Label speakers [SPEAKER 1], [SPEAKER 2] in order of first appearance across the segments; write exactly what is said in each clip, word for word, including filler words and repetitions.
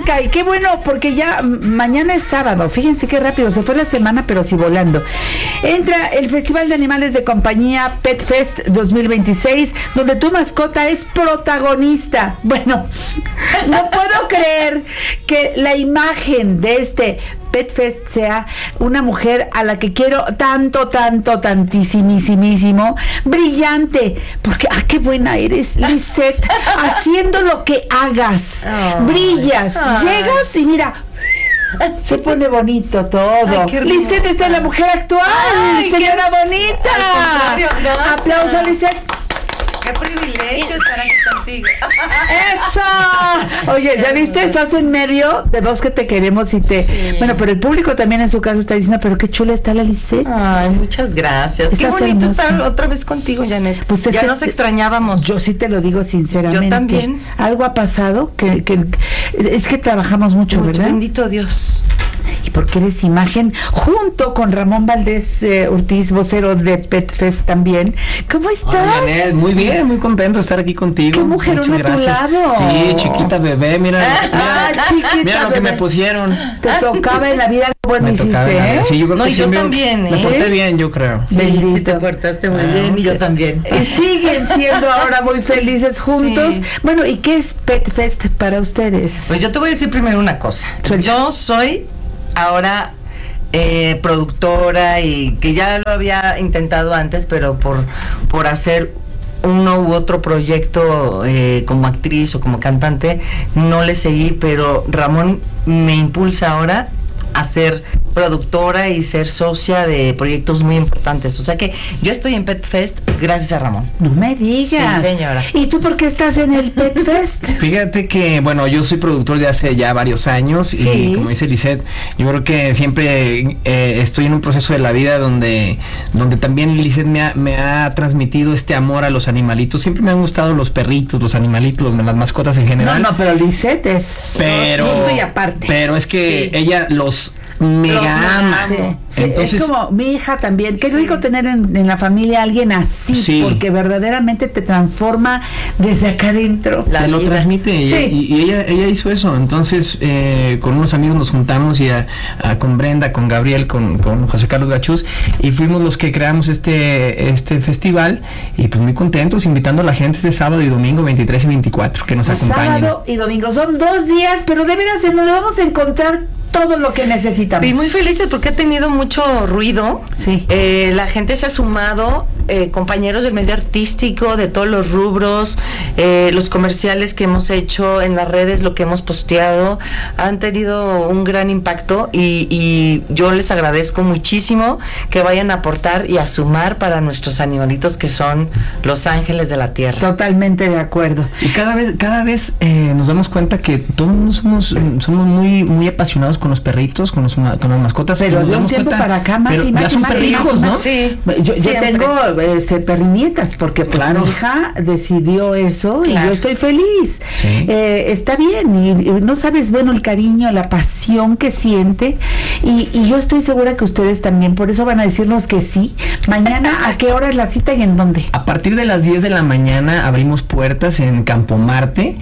[SPEAKER 1] arranca y qué bueno porque ya mañana es sábado. Fíjense qué rápido se fue la semana, pero sí volando. Entra el Festival de Animales de Compañía Pet Fest dos mil veintiséis, donde tu mascota es protagonista. Bueno, no puedo creer que la imagen de este Pet Fest sea una mujer a la que quiero tanto, tanto, tantísimísimo, brillante, porque, ah, qué buena eres, Lisette, haciendo lo que hagas, oh, brillas, ay. Llegas y mira, se pone bonito todo. Lisette es la mujer actual, ay, señora qué bonita. Aplauso, Lisette.
[SPEAKER 2] Qué privilegio estar aquí contigo.
[SPEAKER 1] ¡Eso! Oye, ¿ya viste? Estás en medio de dos que te queremos y te... Sí. Bueno, pero el público también en su casa está diciendo, pero qué chula está la Lisette.
[SPEAKER 2] Ay, muchas gracias. Estás qué bonito hermosa. Estar otra vez contigo, Janet. Pues ya nos extrañábamos.
[SPEAKER 1] Yo sí te lo digo sinceramente.
[SPEAKER 2] Yo también.
[SPEAKER 1] Algo ha pasado que, que es que trabajamos mucho, mucho, ¿verdad?
[SPEAKER 2] Bendito Dios.
[SPEAKER 1] Y porque eres imagen, junto con Ramón Valdés eh, Ortiz, vocero de Pet Fest también. ¿Cómo estás?
[SPEAKER 3] Hola, Janet, muy bien, muy contento de estar aquí contigo.
[SPEAKER 1] Qué mujerón a tu lado.
[SPEAKER 3] Sí, chiquita bebé, mira,
[SPEAKER 1] ah,
[SPEAKER 3] mira,
[SPEAKER 1] chiquita
[SPEAKER 3] mira lo
[SPEAKER 1] bebé.
[SPEAKER 3] Que me pusieron.
[SPEAKER 1] Te tocaba en la vida, bueno, me hiciste, ¿eh?
[SPEAKER 3] Sí, yo creo
[SPEAKER 2] no,
[SPEAKER 3] que
[SPEAKER 2] y yo también,
[SPEAKER 3] me, ¿eh? me porté bien, yo creo.
[SPEAKER 2] Sí, Bendito. Sí te portaste muy ah, bien, okay. Y yo también.
[SPEAKER 1] Y siguen siendo ahora muy felices juntos. Sí. Bueno, ¿y qué es Pet Fest para ustedes?
[SPEAKER 2] Pues yo te voy a decir primero una cosa. Suelta. Yo soy ahora eh, productora y que ya lo había intentado antes, pero por, por hacer uno u otro proyecto eh, como actriz o como cantante, no le seguí, pero Ramón me impulsa ahora a ser productora y ser socia de proyectos muy importantes. O sea que yo estoy en Pet Fest gracias a Ramón.
[SPEAKER 1] No me digas.
[SPEAKER 2] Sí, señora.
[SPEAKER 1] ¿Y tú por qué estás en el Pet Fest?
[SPEAKER 3] Fíjate que, bueno, yo soy productor de hace ya varios años. Sí. Y como dice Lisette, yo creo que siempre eh, estoy en un proceso de la vida donde, donde también Lisette me ha, me ha transmitido este amor a los animalitos. Siempre me han gustado los perritos, los animalitos, las mascotas en general.
[SPEAKER 1] No, no, pero Lisette es
[SPEAKER 3] pero,
[SPEAKER 1] punto y aparte.
[SPEAKER 3] Pero es que sí. ella los mega ama.
[SPEAKER 1] Sí. Sí, entonces, es como mi hija también. Qué sí. rico tener en, en la familia a alguien así, sí. porque verdaderamente te transforma desde acá adentro.
[SPEAKER 3] La te lo transmite sí. y, y ella ella hizo eso. Entonces, eh, con unos amigos nos juntamos y a, a, con Brenda, con Gabriel, con, con José Carlos Gachús, y fuimos los que creamos este este festival, y pues muy contentos, invitando a la gente este sábado y domingo veintitrés y veinticuatro que nos acompañen.
[SPEAKER 1] Sábado y domingo, son dos días, pero de veras en donde vamos a encontrar todo lo que necesitamos.
[SPEAKER 2] Y muy felices porque ha tenido mucho ruido.
[SPEAKER 1] Sí.
[SPEAKER 2] Eh, la gente se ha sumado, eh, compañeros del medio artístico, de todos los rubros, eh, los comerciales que hemos hecho en las redes, lo que hemos posteado, han tenido un gran impacto y, y yo les agradezco muchísimo que vayan a aportar y a sumar para nuestros animalitos que son los ángeles de la tierra.
[SPEAKER 1] Totalmente de acuerdo.
[SPEAKER 3] Y cada vez, cada vez eh, nos damos cuenta que todos somos, somos muy, muy apasionados con los perritos, con, los, con las mascotas.
[SPEAKER 1] Pero de un tiempo cuenta, para acá más y más.
[SPEAKER 3] Ya son
[SPEAKER 1] y más,
[SPEAKER 3] perrijos,
[SPEAKER 1] y más,
[SPEAKER 3] ¿no?
[SPEAKER 1] Sí. Yo, yo tengo este, perrinietas porque pues, claro. mi hija decidió eso claro. y yo estoy feliz. Sí. Eh, está bien y, y no sabes, bueno, el cariño, la pasión que siente y, y yo estoy segura que ustedes también, por eso van a decirnos que sí. Mañana, ¿a qué hora es la cita y en dónde?
[SPEAKER 3] A partir de las diez de la mañana abrimos puertas en Campo Marte.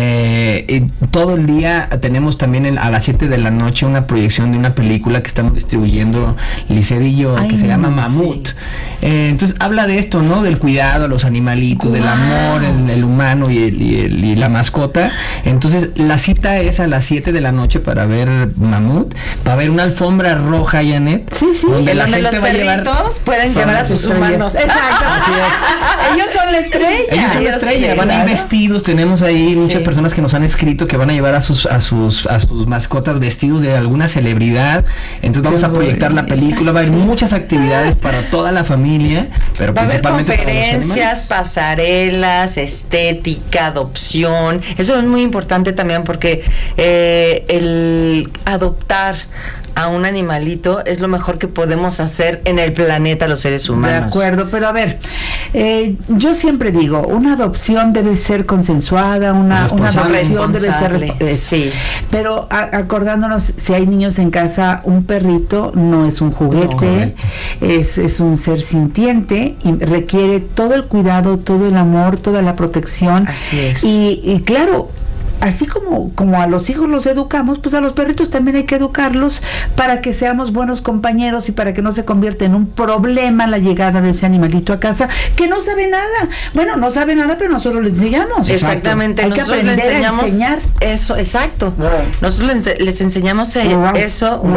[SPEAKER 3] Eh, todo el día tenemos también en, a las siete de la noche una proyección de una película que estamos distribuyendo Lisette y yo, Ay, que se llama Mamut. Sí. Eh, entonces habla de esto, ¿no? Del cuidado a los animalitos, wow. del amor, el, el humano y, el, y, el, y la mascota. Entonces la cita es a las siete de la noche para ver Mamut, para ver una alfombra roja, Janet.
[SPEAKER 1] Sí, sí.
[SPEAKER 2] Donde, la donde gente los va perritos a llevar, pueden llevar a sus humanos.
[SPEAKER 1] Exacto. Así es. Ellos son la estrella.
[SPEAKER 3] Ellos son la estrella. Sí, van claro. a ir vestidos. Tenemos ahí sí. muchas personas que nos han escrito que van a llevar a sus a sus a sus mascotas vestidos de alguna celebridad. Entonces vamos a proyectar la película, va a haber muchas actividades para toda la familia, pero
[SPEAKER 2] va
[SPEAKER 3] principalmente
[SPEAKER 2] a haber conferencias, pasarelas, estética, adopción. Eso es muy importante también porque eh, el adoptar a un animalito es lo mejor que podemos hacer en el planeta los seres humanos.
[SPEAKER 1] De acuerdo, pero a ver, eh, yo siempre digo, una adopción debe ser consensuada, una, una adopción debe ser eh,
[SPEAKER 2] sí.
[SPEAKER 1] pero a, acordándonos, si hay niños en casa, un perrito no es un juguete, no, es, es un ser sintiente y requiere todo el cuidado, todo el amor, toda la protección.
[SPEAKER 2] Así es.
[SPEAKER 1] Y, y claro, así como, como a los hijos los educamos, pues a los perritos también hay que educarlos para que seamos buenos compañeros y para que no se convierta en un problema la llegada de ese animalito a casa que no sabe nada. Bueno, no sabe nada, pero nosotros le enseñamos.
[SPEAKER 2] Exactamente.
[SPEAKER 1] Hay
[SPEAKER 2] nosotros
[SPEAKER 1] que aprender
[SPEAKER 2] le enseñamos
[SPEAKER 1] a enseñar.
[SPEAKER 2] Eso, exacto.
[SPEAKER 1] Wow.
[SPEAKER 2] Nosotros les, les enseñamos eh,
[SPEAKER 1] Wow.
[SPEAKER 2] eso.
[SPEAKER 1] Wow.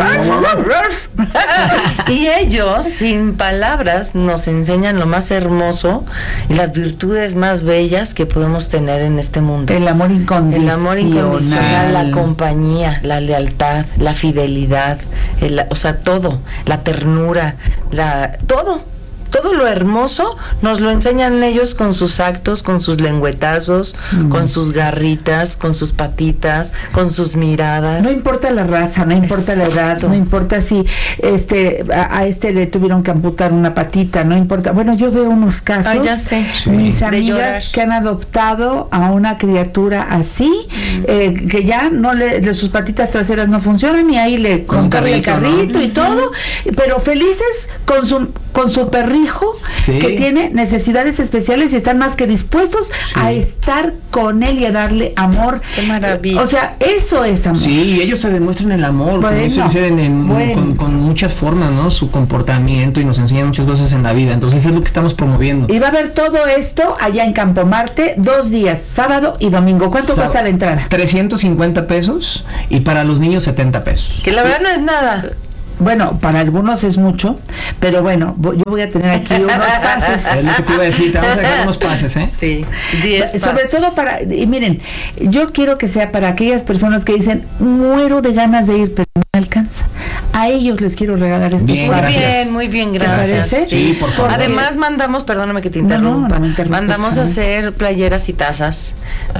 [SPEAKER 2] Y ellos, sin palabras, nos enseñan lo más hermoso y las virtudes más bellas que podemos tener en este mundo.
[SPEAKER 1] El amor incondicional.
[SPEAKER 2] El amor incondicional, la compañía, la lealtad, la fidelidad, el, o sea, todo, la ternura, la todo. Todo lo hermoso nos lo enseñan ellos con sus actos, con sus lengüetazos, mm. con sus garritas, con sus patitas, con sus miradas.
[SPEAKER 1] No importa la raza, no importa Exacto. la edad, no importa si este a, a este le tuvieron que amputar una patita, no importa. Bueno, yo veo unos casos,
[SPEAKER 2] Ay, ya sé.
[SPEAKER 1] Sí. mis
[SPEAKER 2] De
[SPEAKER 1] amigas
[SPEAKER 2] llorar.
[SPEAKER 1] que han adoptado a una criatura así, mm. eh, que ya no le, de sus patitas traseras no funcionan y ahí le
[SPEAKER 3] con
[SPEAKER 1] carrito, el carrito, ¿no? y todo, pero felices con su con su perrito sí. que tiene necesidades especiales y están más que dispuestos sí. a estar con él y a darle amor.
[SPEAKER 2] Qué maravilla.
[SPEAKER 1] O sea, eso es amor.
[SPEAKER 3] Sí, ellos te demuestran el amor,
[SPEAKER 1] bueno,
[SPEAKER 3] como eso dicen en, bueno. con, con muchas formas, ¿no? Su comportamiento y nos enseñan muchas cosas en la vida. Entonces es lo que estamos promoviendo.
[SPEAKER 1] Y va a haber todo esto allá en Campo Marte, dos días, sábado y domingo. ¿Cuánto Sá- cuesta la entrada?
[SPEAKER 3] trescientos cincuenta pesos y para los niños setenta pesos.
[SPEAKER 2] Que la verdad no es nada.
[SPEAKER 1] Bueno, para algunos es mucho, pero bueno, yo voy a tener aquí unos pases.
[SPEAKER 3] Es lo que te iba a decir, te vamos a dejar unos pases, ¿eh?
[SPEAKER 2] Sí, diez
[SPEAKER 1] Sobre pases. todo para, y miren, yo quiero que sea para aquellas personas que dicen, muero de ganas de ir, pero no me alcanza. A ellos les quiero regalar estos
[SPEAKER 2] bien,
[SPEAKER 1] pases.
[SPEAKER 2] Muy bien, muy bien, gracias.
[SPEAKER 1] ¿Te parece?
[SPEAKER 3] Sí, por favor.
[SPEAKER 2] Además mandamos, perdóname que te interrumpa, no, no, no mandamos a hacer playeras y tazas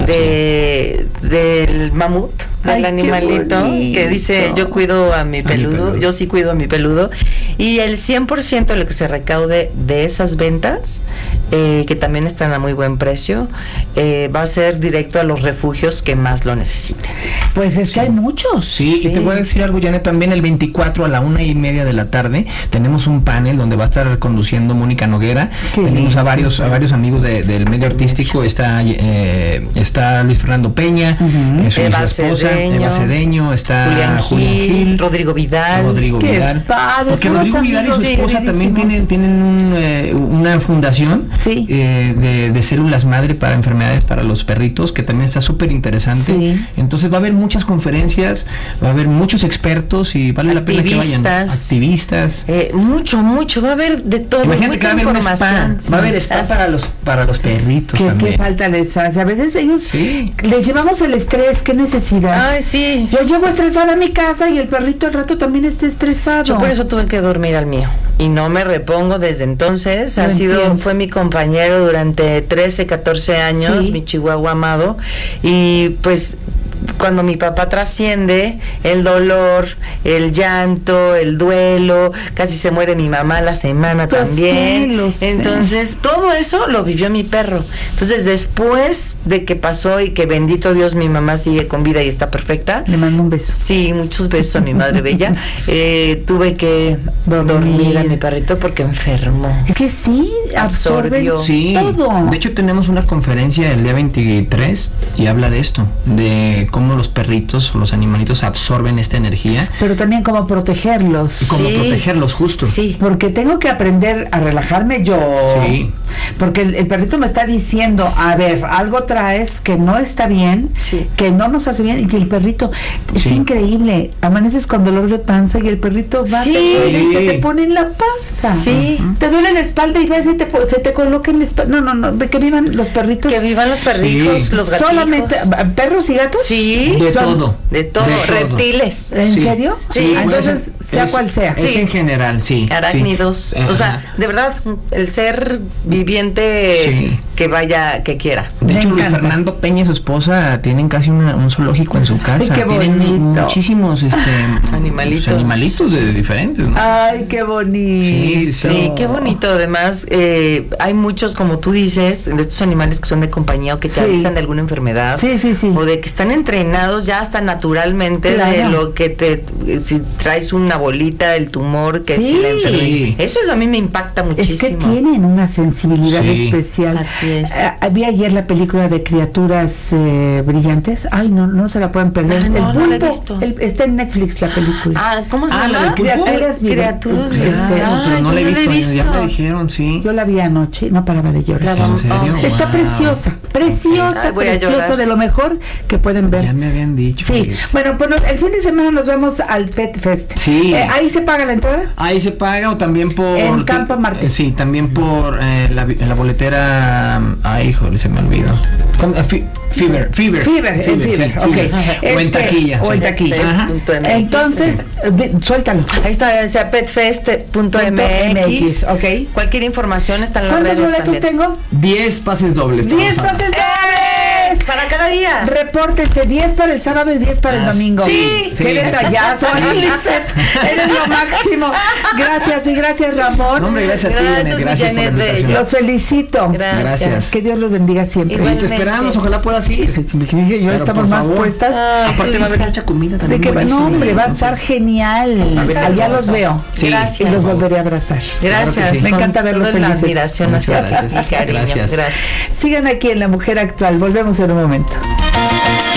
[SPEAKER 2] de del mamut, del Ay, animalito, que dice, yo cuido a mi peludo, a mi peludo. yo sí cuido a mi peludo, y el cien por ciento de lo que se recaude de esas ventas, eh, que también están a muy buen precio, eh, va a ser directo a los refugios que más lo necesiten.
[SPEAKER 1] Pues es que sí. hay muchos.
[SPEAKER 3] Sí, sí, y te voy a decir algo, Janet, también el veinticuatro a la una y media de la tarde tenemos un panel donde va a estar conduciendo Mónica Noguera. Qué tenemos lindo. a varios a varios amigos de, del medio artístico, está eh, está Luis Fernando Peña, uh-huh. su,
[SPEAKER 2] Eva
[SPEAKER 3] su esposa,
[SPEAKER 2] Cedeño,
[SPEAKER 3] Eva Cedeño, está
[SPEAKER 2] Julián Gil,
[SPEAKER 3] Julián Gil
[SPEAKER 2] Rodrigo Vidal.
[SPEAKER 3] Rodrigo
[SPEAKER 1] Qué
[SPEAKER 3] Vidal.
[SPEAKER 1] Padre,
[SPEAKER 3] Porque Rodrigo Vidal y su esposa también tienen, tienen un, eh, una fundación
[SPEAKER 1] sí.
[SPEAKER 3] eh, de, de células madre para enfermedades para los perritos, que también está súper interesante.
[SPEAKER 1] Sí.
[SPEAKER 3] Entonces va a haber muchas conferencias, va a haber muchos expertos y vale la pena que vayan. Activistas.
[SPEAKER 2] Eh, mucho, mucho, va a haber de todo.
[SPEAKER 3] Imagínate que va a haber un spa,
[SPEAKER 2] sí.
[SPEAKER 3] va a haber spa para los, para los perritos
[SPEAKER 1] ¿Qué,
[SPEAKER 3] también.
[SPEAKER 1] qué falta les hace? A veces ellos sí. les llevamos el estrés, qué necesidad.
[SPEAKER 2] Ay, sí.
[SPEAKER 1] Yo llego estresada a mi casa y el perrito al rato también está estresado.
[SPEAKER 2] Yo por eso tuve que dormir al mío y no me repongo desde entonces.
[SPEAKER 1] No
[SPEAKER 2] ha sido,
[SPEAKER 1] entiendo.
[SPEAKER 2] fue mi compañero durante trece, catorce años, sí. mi chihuahua amado, y pues cuando mi papá trasciende, el dolor, el llanto, el duelo, casi se muere mi mamá la semana
[SPEAKER 1] pues
[SPEAKER 2] también.
[SPEAKER 1] Sí, lo sé.
[SPEAKER 2] Entonces, todo eso lo vivió mi perro. Entonces, después de que pasó y que bendito Dios, mi mamá sigue con vida y está perfecta.
[SPEAKER 1] Le mando un beso.
[SPEAKER 2] Sí, muchos besos a mi madre bella. Eh, tuve que dormir. dormir a mi perrito porque enfermó.
[SPEAKER 1] Es que sí, absorbió
[SPEAKER 3] sí,
[SPEAKER 1] todo.
[SPEAKER 3] De hecho, tenemos una conferencia el día veintitrés y habla de esto, de cómo los perritos o los animalitos absorben esta energía.
[SPEAKER 1] Pero también cómo protegerlos.
[SPEAKER 3] Y cómo
[SPEAKER 2] sí.
[SPEAKER 3] protegerlos, justo.
[SPEAKER 1] Sí, porque tengo que aprender a relajarme yo.
[SPEAKER 3] Sí.
[SPEAKER 1] Porque el, el perrito me está diciendo, a ver, algo traes que no está bien,
[SPEAKER 2] sí.
[SPEAKER 1] que no nos hace bien, y que el perrito, es
[SPEAKER 3] sí.
[SPEAKER 1] increíble, amaneces con dolor de panza y el perrito va,
[SPEAKER 2] sí.
[SPEAKER 1] te y se te pone en la panza.
[SPEAKER 2] Sí.
[SPEAKER 1] Uh-huh. Te duele la espalda y ves y te, se te coloca en la espalda. No, no, no, que vivan los perritos.
[SPEAKER 2] Que vivan los perritos,
[SPEAKER 3] sí.
[SPEAKER 2] los gatos.
[SPEAKER 1] Solamente, ¿perros y gatos?
[SPEAKER 2] Sí.
[SPEAKER 3] De
[SPEAKER 1] Son,
[SPEAKER 3] todo.
[SPEAKER 2] De todo,
[SPEAKER 3] de
[SPEAKER 2] reptiles.
[SPEAKER 1] ¿En
[SPEAKER 3] sí.
[SPEAKER 1] serio?
[SPEAKER 2] Sí.
[SPEAKER 1] Entonces,
[SPEAKER 3] es,
[SPEAKER 1] sea
[SPEAKER 3] es,
[SPEAKER 1] cual sea.
[SPEAKER 3] Es
[SPEAKER 2] sí.
[SPEAKER 3] en general, sí.
[SPEAKER 2] Arácnidos.
[SPEAKER 3] Sí.
[SPEAKER 2] O sea, de verdad, el ser viviente sí. que vaya, que quiera.
[SPEAKER 3] De
[SPEAKER 1] Me
[SPEAKER 3] hecho, Luis
[SPEAKER 1] encanta.
[SPEAKER 3] Fernando Peña y su esposa tienen casi una, un zoológico en su casa.
[SPEAKER 1] Ay, qué
[SPEAKER 3] tienen
[SPEAKER 1] bonito.
[SPEAKER 3] muchísimos este,
[SPEAKER 2] animalitos.
[SPEAKER 3] Pues, animalitos de, de diferentes, ¿no?
[SPEAKER 1] Ay, qué bonito.
[SPEAKER 3] Sí, sí, sí.
[SPEAKER 2] Sí, qué bonito. Además, eh, hay muchos, como tú dices, de estos animales que son de compañía o que te
[SPEAKER 1] Sí.
[SPEAKER 2] avisan de alguna enfermedad.
[SPEAKER 1] Sí, sí, sí.
[SPEAKER 2] O de que están entre oxigenados ya hasta naturalmente,
[SPEAKER 1] claro,
[SPEAKER 2] de lo que te, si traes una bolita, el tumor, que
[SPEAKER 1] sí,
[SPEAKER 2] si la enfermedad. Eso, eso a mí me impacta muchísimo.
[SPEAKER 1] Es que tienen una sensibilidad sí. especial.
[SPEAKER 2] Así es.
[SPEAKER 1] Uh, vi ayer la película de Criaturas eh, Brillantes. Ay, no, no se la pueden perder.
[SPEAKER 2] Ay, no,
[SPEAKER 1] el
[SPEAKER 2] no la he
[SPEAKER 1] pulpo,
[SPEAKER 2] visto.
[SPEAKER 1] El, está en Netflix la película.
[SPEAKER 2] Ah, ¿cómo se
[SPEAKER 1] ah,
[SPEAKER 2] llama?
[SPEAKER 1] Criaturas
[SPEAKER 2] Criaturas
[SPEAKER 1] Brillantes.
[SPEAKER 3] Este,
[SPEAKER 2] ah,
[SPEAKER 3] pero no la he visto,
[SPEAKER 2] visto.
[SPEAKER 3] Ya me dijeron, sí.
[SPEAKER 1] Yo la vi anoche, no paraba de llorar.
[SPEAKER 3] ¿En serio?
[SPEAKER 1] Está
[SPEAKER 3] Wow.
[SPEAKER 1] preciosa, preciosa,
[SPEAKER 2] Ay, voy a
[SPEAKER 1] preciosa,
[SPEAKER 2] llorar.
[SPEAKER 1] de lo mejor que pueden ver.
[SPEAKER 3] Ya me habían dicho.
[SPEAKER 1] Sí,
[SPEAKER 3] que...
[SPEAKER 1] bueno, pues el fin de semana nos vamos al Pet Fest.
[SPEAKER 3] Sí.
[SPEAKER 1] Eh, ¿Ahí se paga la entrada?
[SPEAKER 3] Ahí se paga o también por...
[SPEAKER 1] En Campo Marte.
[SPEAKER 3] Eh, sí, también por eh, la, la boletera... Ay, híjole, se me olvidó. Con, uh, fi, Fever, Fever.
[SPEAKER 1] Fever, en Fever,
[SPEAKER 3] sí,
[SPEAKER 1] ok.
[SPEAKER 3] Fever.
[SPEAKER 1] Este,
[SPEAKER 3] o en taquilla.
[SPEAKER 1] O
[SPEAKER 3] sí.
[SPEAKER 1] en taquilla.
[SPEAKER 2] Ajá.
[SPEAKER 1] Entonces, de, suéltalo.
[SPEAKER 2] Ahí está, o sea, petfest punto m x.
[SPEAKER 1] Ok.
[SPEAKER 2] Cualquier información está en las
[SPEAKER 1] ¿Cuántos
[SPEAKER 2] redes
[SPEAKER 1] boletos
[SPEAKER 2] también.
[SPEAKER 1] tengo?
[SPEAKER 3] diez pases dobles.
[SPEAKER 1] diez
[SPEAKER 3] estamos
[SPEAKER 1] pases
[SPEAKER 3] hablando.
[SPEAKER 1] dobles.
[SPEAKER 2] Para cada día.
[SPEAKER 1] Repórtense, diez para el sábado y diez para el
[SPEAKER 3] Ah,
[SPEAKER 1] domingo.
[SPEAKER 3] sí,
[SPEAKER 1] Qué
[SPEAKER 3] sí.
[SPEAKER 1] detallazo,
[SPEAKER 3] Sí.
[SPEAKER 1] Lizeth. Eres lo máximo. Gracias y gracias, Ramón.
[SPEAKER 3] No, hombre, gracias a ti,
[SPEAKER 2] Gracias,
[SPEAKER 3] Janet, gracias por la
[SPEAKER 2] Janet
[SPEAKER 3] invitación.
[SPEAKER 1] Los felicito.
[SPEAKER 2] Gracias.
[SPEAKER 3] Gracias.
[SPEAKER 1] Que Dios los bendiga siempre.
[SPEAKER 3] Y te
[SPEAKER 2] Igualmente.
[SPEAKER 3] esperamos, ojalá puedas ir.
[SPEAKER 1] Yo
[SPEAKER 3] Pero,
[SPEAKER 1] estamos
[SPEAKER 3] por
[SPEAKER 1] más
[SPEAKER 3] favor.
[SPEAKER 1] puestas.
[SPEAKER 2] Ay,
[SPEAKER 3] Aparte va a haber
[SPEAKER 2] hija.
[SPEAKER 3] mucha comida
[SPEAKER 1] De
[SPEAKER 3] también.
[SPEAKER 1] que,
[SPEAKER 3] buenísima.
[SPEAKER 1] no, hombre, va a estar
[SPEAKER 3] Entonces,
[SPEAKER 1] genial.
[SPEAKER 3] Va a haber
[SPEAKER 1] Allá
[SPEAKER 3] hermoso.
[SPEAKER 1] los veo.
[SPEAKER 3] Sí.
[SPEAKER 1] Y
[SPEAKER 2] Gracias.
[SPEAKER 1] los volveré a abrazar.
[SPEAKER 2] Gracias.
[SPEAKER 3] Claro que sí.
[SPEAKER 1] Me
[SPEAKER 2] Con
[SPEAKER 1] encanta verlos
[SPEAKER 2] toda la
[SPEAKER 1] felices.
[SPEAKER 2] admiración
[SPEAKER 3] Muchas
[SPEAKER 2] hacia
[SPEAKER 3] gracias.
[SPEAKER 2] ti, cariño.
[SPEAKER 3] Gracias.
[SPEAKER 2] Gracias.
[SPEAKER 1] Sigan aquí en La Mujer Actual. Volvemos en un momento.